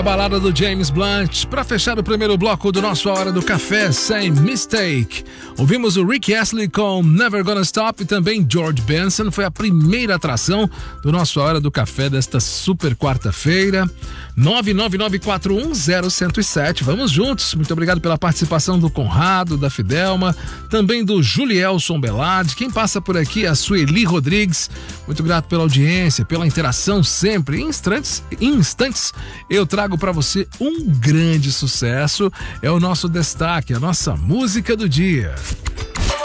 A balada do James Blunt para fechar o primeiro bloco do nosso Hora do Café, sem Mistake. Ouvimos o Rick Astley com Never Gonna Stop e também George Benson. Foi a primeira atração do nosso Hora do Café desta super quarta-feira. 999410107. Vamos juntos. Muito obrigado pela participação do Conrado, da Fidelma, também do Julielson Belade. Quem passa por aqui é a Sueli Rodrigues. Muito grato pela audiência, pela interação sempre. Em instantes eu trago para você um grande sucesso. É o nosso destaque, a nossa música do dia.